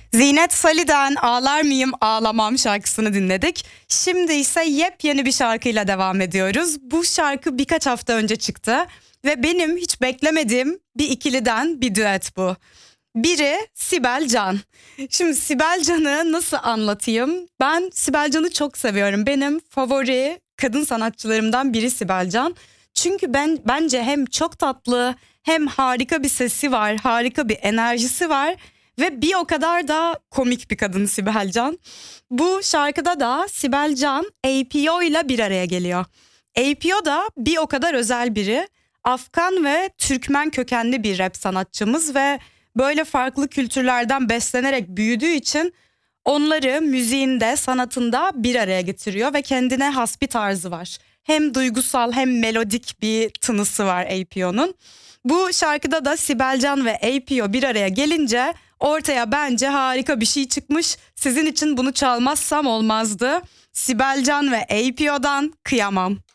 Zinet Salih'den Ağlar Mıyım Ağlamam şarkısını dinledik. Şimdi ise yepyeni bir şarkıyla devam ediyoruz. Bu şarkı birkaç hafta önce çıktı ve benim hiç beklemediğim bir ikiliden bir düet bu. Biri Sibel Can. Şimdi Sibel Can'ı nasıl anlatayım? Ben Sibel Can'ı çok seviyorum. Benim favori kadın sanatçılarımdan biri Sibel Can. Çünkü bence hem çok tatlı hem harika bir sesi var, harika bir enerjisi var. Ve bir o kadar da komik bir kadın Sibel Can. Bu şarkıda da Sibel Can APO ile bir araya geliyor. APO da bir o kadar özel biri. Afgan ve Türkmen kökenli bir rap sanatçımız ve böyle farklı kültürlerden beslenerek büyüdüğü için onları müziğinde, sanatında bir araya getiriyor ve kendine has bir tarzı var. Hem duygusal hem melodik bir tınısı var APO'nun. Bu şarkıda da Sibel Can ve APO bir araya gelince ortaya bence harika bir şey çıkmış. Sizin için bunu çalmazsam olmazdı. Sibel Can ve APO'dan Kıyamam.